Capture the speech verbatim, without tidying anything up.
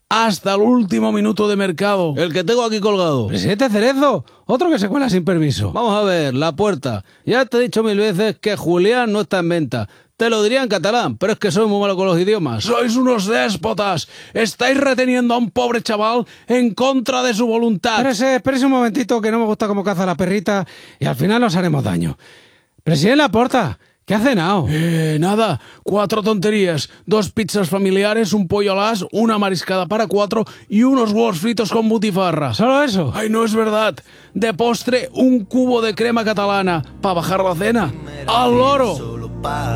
hasta el último minuto de mercado. El que tengo aquí colgado. Presidente Cerezo, otro que se cuela sin permiso. Vamos a ver, La Puerta. Ya te he dicho mil veces que Julián no está en venta. Te lo diría en catalán, pero es que soy muy malo con los idiomas. Sois unos déspotas. Estáis reteniendo a un pobre chaval en contra de su voluntad. Espérese, espérese un momentito, que no me gusta cómo caza la perrita y al final nos haremos daño. Presidente Laporta, ¿qué ha cenado? Eh, nada, cuatro tonterías. Dos pizzas familiares, un pollo al as, una mariscada para cuatro y unos huevos fritos con butifarra. ¿Solo eso? Ay, no es verdad. De postre, un cubo de crema catalana para bajar la cena. ¡Al loro!